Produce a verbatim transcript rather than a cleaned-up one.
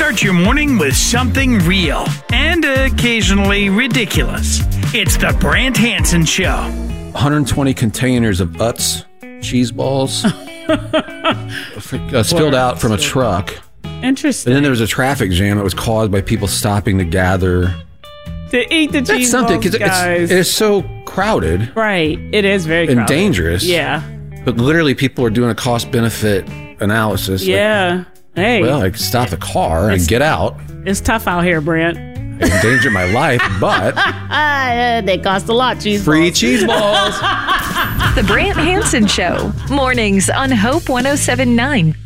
Start your morning with something real and occasionally ridiculous. It's the Brant Hansen Show. one hundred twenty containers of Utz cheese balls uh, spilled out from a truck. Interesting. And then there was a traffic jam that was caused by people stopping to gather. To eat the That's cheese something, balls, guys. It's, it's so crowded. Right. It is very crowded. And dangerous. Yeah. But literally people are doing a cost-benefit analysis. Yeah. Like, hey. well, I could stop the car and get out. It's tough out here, Brent. I endanger my life, but... they cost a lot, cheese Free balls. cheese balls. The Brant Hansen Show. Mornings on Hope one oh seven point nine.